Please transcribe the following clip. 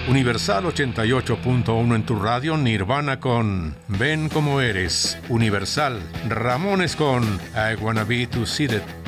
Universal 88.1 en tu radio, Nirvana con Ven como eres, Universal, Ramones con I Wanna Be To Seated,